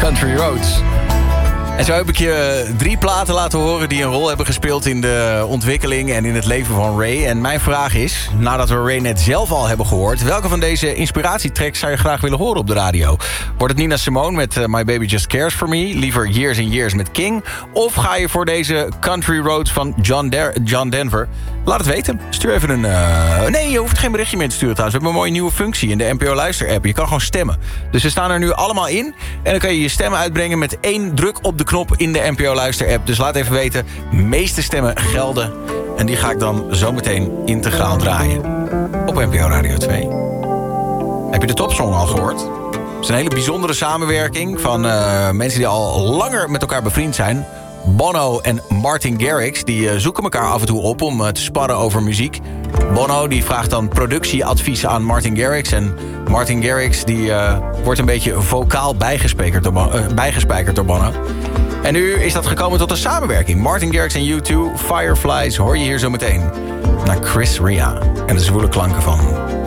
Country Roads. En zo heb ik je 3 platen laten horen die een rol hebben gespeeld in de ontwikkeling en in het leven van Ray. En mijn vraag is, nadat we Ray net zelf al hebben gehoord, welke van deze inspiratietracks zou je graag willen horen op de radio? Wordt het Nina Simone met My Baby Just Cares For Me? Liever Years and Years met King? Of ga je voor deze Country Roads van John Denver? Laat het weten. Stuur even een... Nee, je hoeft geen berichtje meer te sturen trouwens. We hebben een mooie nieuwe functie in de NPO Luister app. Je kan gewoon stemmen. Dus ze staan er nu allemaal in. En dan kan je je stemmen uitbrengen met 1 druk op de knop in de NPO Luister app. Dus laat even weten. De meeste stemmen gelden. En die ga ik dan zometeen integraal draaien. Op NPO Radio 2. Heb je de topsong al gehoord? Het is een hele bijzondere samenwerking van mensen die al langer met elkaar bevriend zijn. Bono en Martin Garrix die zoeken elkaar af en toe op om te sparren over muziek. Bono die vraagt dan productieadviezen aan Martin Garrix. En Martin Garrix die wordt een beetje vocaal bijgespijkerd door Bono. En nu is dat gekomen tot een samenwerking. Martin Garrix en U2, Fireflies, hoor je hier zo meteen. Naar Chris Ria en de zwoele klanken van